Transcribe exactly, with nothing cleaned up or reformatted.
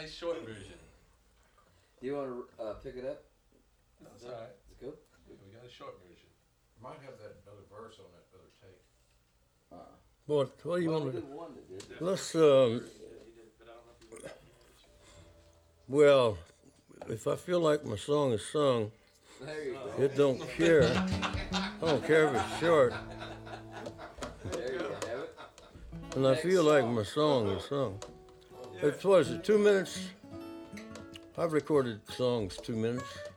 nice short version. You want to uh, pick it up? That's all right. Let's go. We got a short version. Might have that other verse on that other tape. Uh, What, what do you well, want we to did do? one that did it. Let's, um, well, if I feel like my song is sung, There you go. it don't care. I don't care if it's short. There you have it. And I Next feel like song. my song is sung. It's, what is it, two minutes? I've recorded songs two minutes.